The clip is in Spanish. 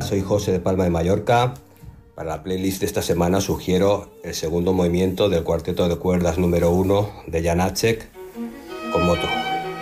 soy José de Palma de Mallorca. Para la playlist de esta semana sugiero el segundo movimiento del cuarteto de cuerdas número 1 de Janáček con moto.